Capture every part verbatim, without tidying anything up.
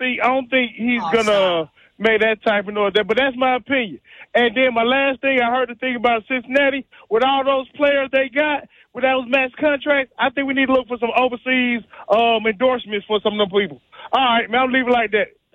think I don't think he's Oh, gonna stop. make that type of noise there. But that's my opinion. And then my last thing I heard the thing about Cincinnati with all those players they got with those max contracts. I think we need to look for some overseas um, endorsements for some of them people. All right, man, I'll leave it like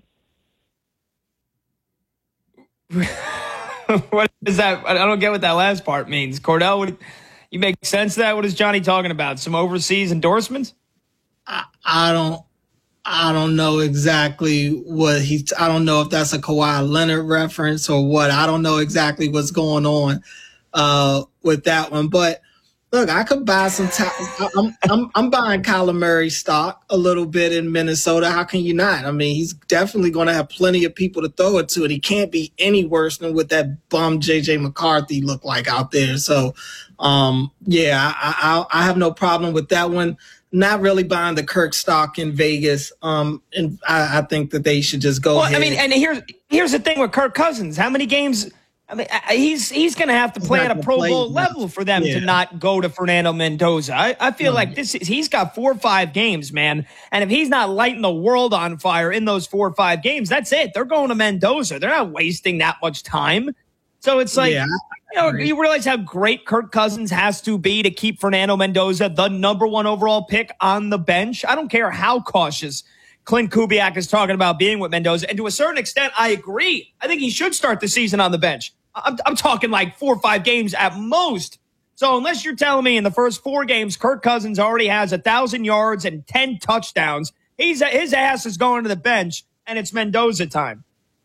that. What is that? I don't get what that last part means. Cordell, what, you make sense of that? What is Johnny talking about? Some overseas endorsements? I, I don't. I don't know exactly what he. I don't know if that's a Kawhi Leonard reference or what. I don't know exactly what's going on uh, with that one. But look, I could buy some. Ta- I'm I'm I'm buying Kyler Murray stock a little bit in Minnesota. How can you not? I mean, he's definitely going to have plenty of people to throw it to, and he can't be any worse than what that bum J J McCarthy looked like out there. So, um, yeah, I, I I have no problem with that one. Not really buying the Kirk stock in Vegas, um, and I, I think that they should just go well, ahead. I mean, and here's here's the thing with Kirk Cousins. How many games? I mean, he's he's going to have to play at a Pro Bowl level for them yeah. to not go to Fernando Mendoza. I, I feel mm. like this is, he's got four or five games, man. And if he's not lighting the world on fire in those four or five games, that's it. They're going to Mendoza. They're not wasting that much time. So it's like, yeah, you know, you realize how great Kirk Cousins has to be to keep Fernando Mendoza the number one overall pick on the bench. I don't care how cautious Clint Kubiak is talking about being with Mendoza. And to a certain extent, I agree. I think he should start the season on the bench. I'm, I'm talking like four or five games at most. So unless you're telling me in the first four games, Kirk Cousins already has a thousand yards and ten touchdowns, he's his ass is going to the bench, and it's Mendoza time.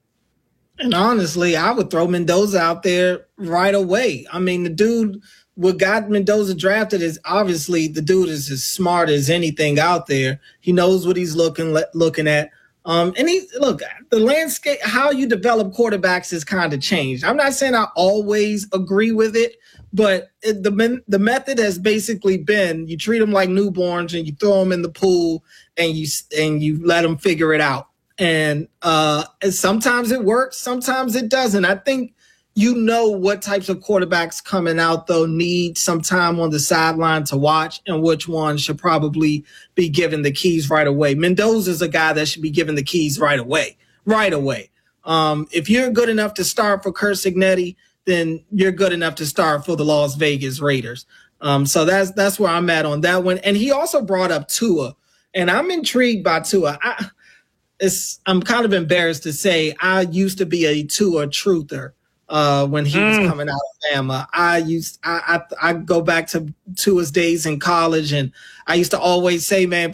And honestly, I would throw Mendoza out there right away. I mean, the dude, what got Mendoza drafted is obviously the dude is as smart as anything out there. He knows what he's looking looking at. Um, and he look, the landscape, how you develop quarterbacks has kind of changed. I'm not saying I always agree with it, but it, the the method has basically been you treat them like newborns and you throw them in the pool and you and you let them figure it out. And, uh, and sometimes it works, sometimes it doesn't. I think you know what types of quarterbacks coming out, though, need some time on the sideline to watch and which one should probably be given the keys right away. Mendoza's a guy that should be given the keys right away, right away. Um, if you're good enough to start for Curt Cignetti, then you're good enough to start for the Las Vegas Raiders. Um, so that's that's where I'm at on that one. And he also brought up Tua, and I'm intrigued by Tua. I, It's, I'm kind of embarrassed to say I used to be a Tua truther uh, when he mm. was coming out of Bama. I used I, I I go back to Tua's days in college, and I used to always say, man,